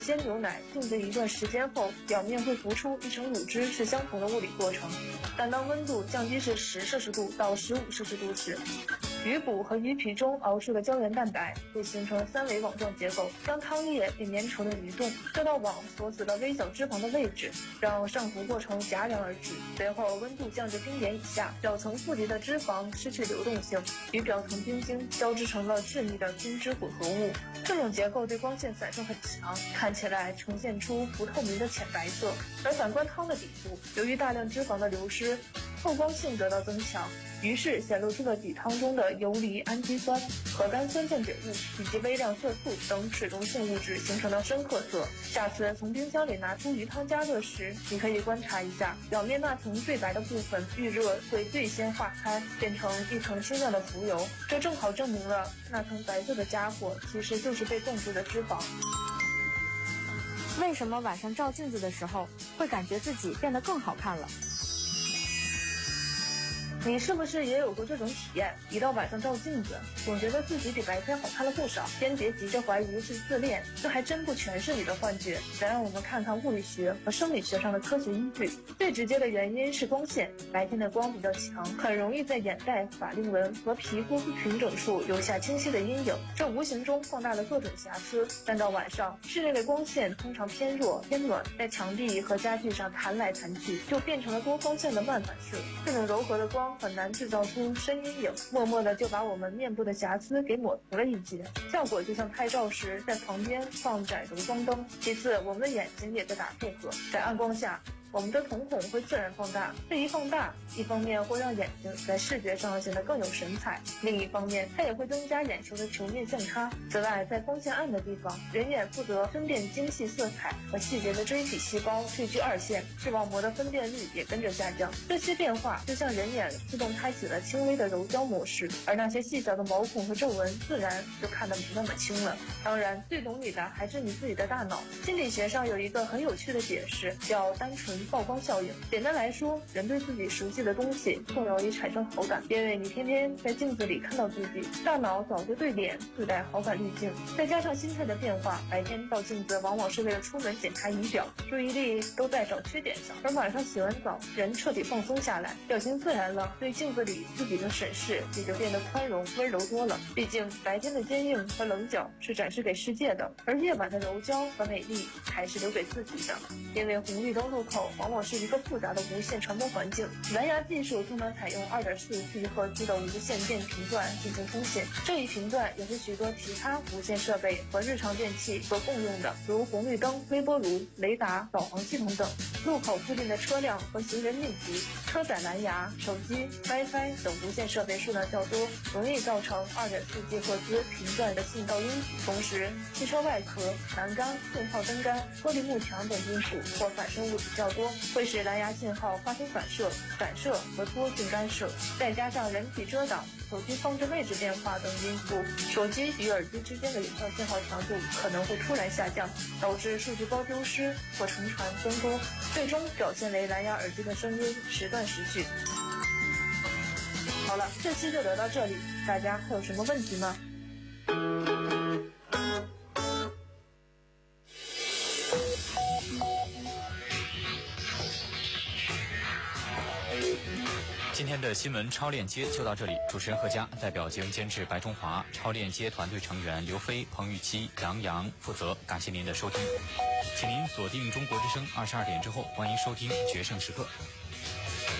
鲜牛奶静置一段时间后，表面会浮出一层乳汁，是相同的物理过程。但当温度降低至10摄氏度到15摄氏度时，鱼骨和鱼皮中熬出的胶原蛋白会形成3维网状结构，将汤液变粘稠的蠕动。这道网锁死了微小脂肪的位置，让上浮过程戛然而止。随后温度降至冰点以下，表层富集的脂肪失去流动性，与表层冰晶交织成了致密的冰脂混合物。这种结构对光线反射很强，看起来呈现出不透明的浅白色。而反观汤的底部，由于大量脂肪的流失，透光性得到增强，于是显露出了底汤中的游离氨基酸、核苷酸降解物以及微量色素等水溶性物质形成的深褐色。下次从冰箱里拿出鱼汤加热时，你可以观察一下，表面那层最白的部分遇热会最先化开，变成一层清亮的浮油，这正好证明了那层白色的家伙其实就是被冻住的脂肪。 为什么晚上照镜子的时候会感觉自己变得更好看了？ 你是不是也有过这种体验？一到晚上照镜子，总觉得自己比白天好看了不少。先别急着怀疑是自恋，这还真不全是你的幻觉。再让我们看看物理学和生理学上的科学依据。最直接的原因是光线，白天的光比较强，很容易在眼袋、法令纹和皮肤平整处留下清晰的阴影，这无形中放大了各种瑕疵。但到晚上，室内的光线通常偏弱、偏暖，在墙壁和家具上弹来弹去，就变成了多方向的漫反射。这种柔和的光很难制造出深阴影，默默的就把我们面部的瑕疵给抹除了一截，效果就像拍照时在旁边放盏柔光灯。其次，我们的眼睛也在打配合，在暗光下，我们的瞳孔会自然放大，这一放大，一方面会让眼睛在视觉上显得更有神采，另一方面它也会增加眼球的球面相差。此外，在光线暗的地方，人眼负责分辨精细色彩和细节的锥体细胞退居2线，视网膜的分辨率也跟着下降。这些变化就像人眼自动开启了轻微的柔焦模式，而那些细小的毛孔和皱纹自然就看得没那么清了。当然，最懂你的还是你自己的大脑。心理学上有一个很有趣的解释，叫单纯曝光效应。简单来说，人对自己熟悉的东西更容易产生好感，因为你天天在镜子里看到自己，大脑早就对脸自带好感滤镜。再加上心态的变化，白天照镜子往往是为了出门检查仪表，注意力都在找缺点上，而晚上洗完澡，人彻底放松下来，表情自然了，对镜子里自己的审视也就变得宽容温柔多了。毕竟白天的坚硬和棱角是展示给世界的，而夜晚的柔焦和美丽还是留给自己的。因为红绿灯路口往往是一个复杂的无线传播环境，蓝牙技术通常采用2.4G 赫兹的无线电频段进行通信，这一频段也是许多其他无线设备和日常电器所共用的，如红绿灯、微波炉、雷达、导航系统等。路口附近的车辆和行人密集，车载蓝牙、手机、WiFi 等无线设备数量较多，容易造成2.4G 赫兹频段的信道拥挤。同时，汽车外壳、栏杆、信号灯杆、玻璃幕墙等金属或反生物质较多，会使蓝牙信号发生反射和多性干涉。再加上人体遮挡、手机放置位置变化等因素，手机与耳机之间的有效信号强度可能会突然下降，导致数据包丢失或乘传增多，最终表现为蓝牙耳机的声音时断时续。好了，这期就聊到这里，大家还有什么问题吗？ 今天的新闻超链接就到这里，主持人何佳代表节目监制白中华，超链接团队成员刘飞、彭玉琪、杨洋负责。感谢您的收听，请您锁定中国之声22点之后，欢迎收听决胜时刻。